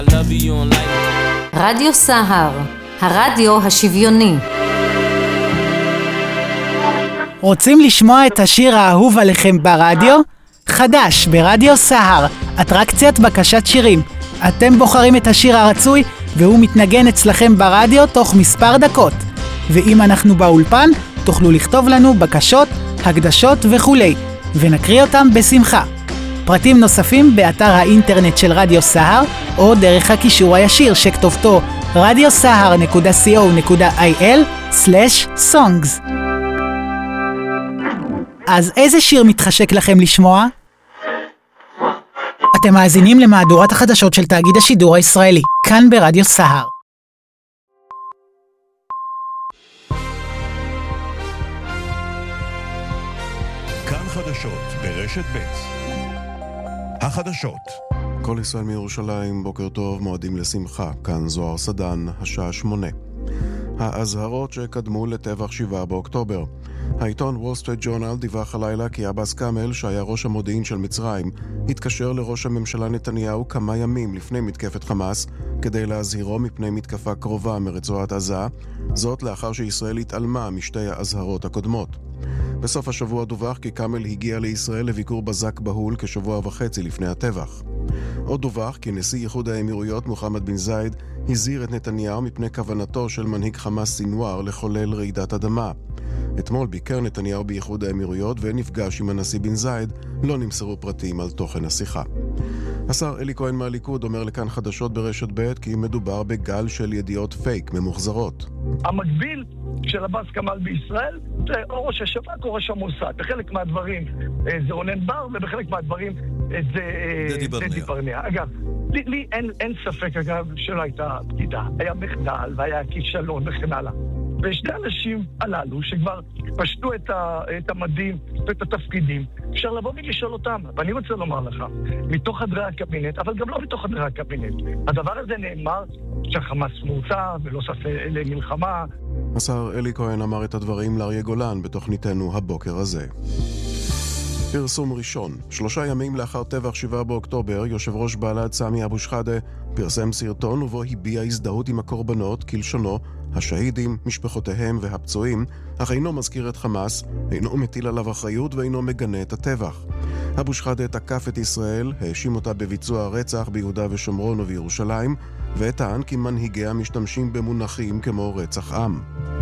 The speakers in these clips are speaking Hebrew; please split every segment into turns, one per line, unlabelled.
רדיו סהר, הרדיו השוויוני.
רוצים לשמוע את השיר האהוב עליכם ברדיו? חדש ברדיו סהר, אטרקציית בקשת שירים. אתם בוחרים את השיר הרצוי והוא מתנגן אצלכם ברדיו תוך מספר דקות. ואם אנחנו באולפן, תוכלו לכתוב לנו בקשות, הקדשות וכולי, ונקריא אותם בשמחה. פרטים נוספים באתר האינטרנט של רדיו סהר, או דרך הקישור הישיר שכתובתו radiosahar.co.il/songs. אז איזה שיר מתחשק לכם לשמוע? אתם מאזינים למהדורת החדשות של תאגיד השידור הישראלי, כאן ברדיו סהר.
כאן חדשות ברשת ב'. החדשות. כל ישראל מירושלים, בוקר טוב, מועדים לשמחה. כאן זוהר סדן, השעה 8. האזהרות שקדמו לטבח 7 באוקטובר. העיתון וול סטריט ג'ורנל דיווח הלילה כי עבאס כאמל, שהיה ראש המודיעין של מצרים, התקשר לראש הממשלה נתניהו כמה ימים לפני מתקפת חמאס, כדי להזהירו מפני מתקפה קרובה מרצועת עזה, זאת לאחר שישראל התעלמה משתי האזהרות הקודמות. בסוף השבוע דווח כי כאמל הגיע לישראל לביקור בזק בהול כשבוע וחצי לפני הטבח. עוד דווח כי נשיא איחוד האמירויות מוחמד בן זייד הזהיר את נתניהו מפני כוונתו של מנהיג חמאס סינואר לחולל רעידת אדמה. אתמול ביקר נתניהו באיחוד האמירויות ונפגש עם הנשיא בן זייד, לא נמסרו פרטים על תוכן השיחה. השר אלי כהן מהליכוד אומר לכאן חדשות ברשת ב' כי מדובר בגל של ידיעות פייק ממוחזרות.
המקביל של עבאס כאמל בישראל זה או ראש השב"כ או ראש המוסד. בחלק מהדברים זה רונן בר ובחלק מהדברים זה דדי ברנע. אגב, לי אין ספק אגב שלא הייתה בגידה. היה מחדל והיה כישלון וכן הלאה. ושני אנשים הללו שכבר פשטו את המדים ואת התפקידים, אפשר לבוא ולשאול אותם. ואני רוצה לומר לך, מתוך חדרי הקבינט, אבל גם לא מתוך חדרי הקבינט, הדבר הזה נאמר שהחמאס מורצה ולא ספה למלחמה.
השר אלי כהן אמר את הדברים לאריה גולן בתוכניתנו הבוקר הזה. פרסום ראשון. 3 ימים לאחר טבח 7 באוקטובר, יושב ראש בל"ד סמי אבו שחאדה פרסם סרטון ובו הביע הזדהות עם הקורבנות, כלשונו, השהידים, משפחותיהם והפצועים, אך אינו מזכיר את חמאס, אינו מטיל עליו אחריות ואינו מגנה את הטבח. אבו שחאדה תקף את ישראל, האשים אותה בביצוע רצח ביהודה ושומרון ובירושלים, וטען כי מנהיגיה משתמשים במונחים כמו רצח עם.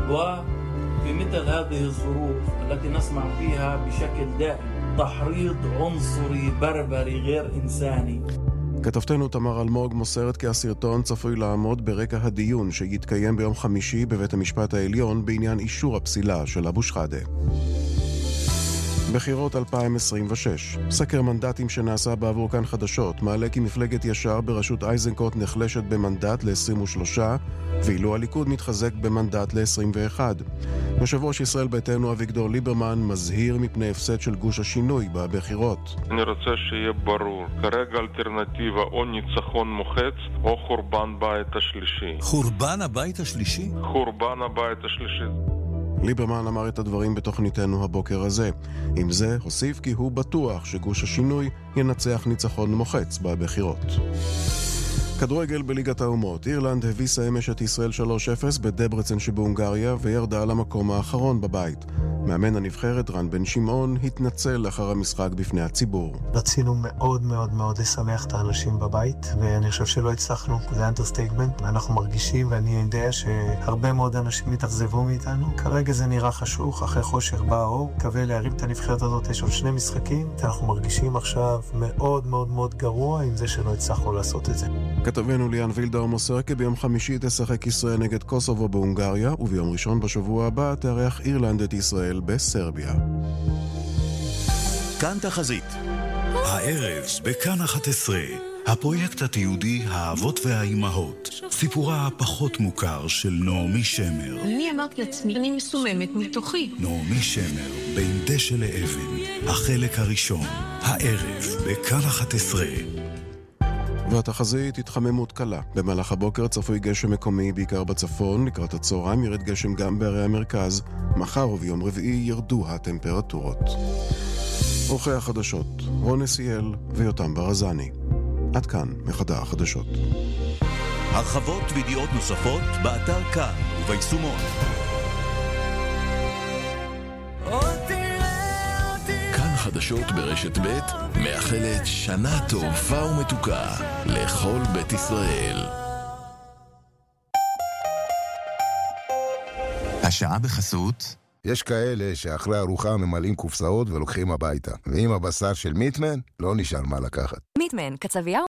في مثل هذه الظروف التي نسمع فيها بشكل دائم تحريض عنصري بربري غير إنساني.
כתבתנו תמר אלמוג מוסרת כי הסרטון צפוי לעמוד ברקע הדיון שיתקיים ביום חמישי בבית המשפט העליון בעניין אישור הפסילה של אבו שחאדה. בחירות 2026. סקר מנדטים שנעשה בעבור כאן חדשות מעלה כי מפלגת ישר בראשות אייזנקוט נחלשת במנדט ל-23, ואילו הליכוד מתחזק במנדט ל-21. יושב ראש ישראל ביתנו אביגדור ליברמן מזהיר מפני הפסד של גוש השינוי בבחירות.
אני רוצה שיהיה ברור, כרגע אלטרנטיבה או ניצחון מוחץ או חורבן בית השלישי.
חורבן הבית השלישי?
חורבן הבית השלישי.
ליברמן אמר את הדברים בתוכניתנו הבוקר הזה. עם זה הוסיף כי הוא בטוח שגוש השינוי ינצח ניצחון מוחץ בבחירות. כדורגל בליגת האומות. אירלנד הביסה אמש את ישראל 3-0 בדברצן שבהונגריה וירדה למקום האחרון בבית. מאמן הנבחרת רן בן שמעון התנצל לאחר המשחק בפני הציבור.
רצינו מאוד מאוד מאוד לשמח את האנשים בבית, ואני חושב שלא הצלחנו. זה אנדרסטייטמנט. אנחנו מרגישים ואני יודע שהרבה מאוד אנשים מתאכזבו מאיתנו. כרגע זה נראה חשוך, אחרי חושך בא האור. מקווה להרים את הנבחרת הזאת, יש עוד 2 משחקים. אנחנו מרגישים עכשיו מאוד מאוד מאוד גרוע עם זה שלא הצלחנו לעשות את זה.
כתבנו ליאן וילדאו מוסר כי ביום חמישי תשחק ישראל נגד קוסובו בהונגריה, וביום ראשון בשבוע הבא תארח אירלנד את ישראל בסרביה.
כאן תחזית. הערב בכאן 11, הפרויקט התיעודי האבות והאימהות, סיפורה הפחות מוכר של נעמי שמר.
אני אמרתי לעצמי, אני מסוממת מתוכי.
נעמי שמר, בין דשא לאבן, החלק הראשון, הערב בכאן 11.
והתחזית התחממות קלה. במהלך הבוקר צפוי גשם מקומי בעיקר בצפון, לקראת הצהריים ירד גשם גם בערי המרכז, מחר וביום רביעי ירדו הטמפרטורות. עורכי החדשות, רון נסיאל ויותם ברזני. עד כאן מחדר החדשות.
הרחבות וידיעות נוספות באתר כאן וביישומון.
כאן חדשות ברשת ב' מאחלת שנה טובה ומתוקה לכל בית ישראל.
השעה בחסות.
יש כאלה שאחרי ארוחה ממלאים קופסאות ולוקחים הביתה. ואם הבשר של מיטמן, לא נשאר מה לקחת.
מיטמן, קצבייה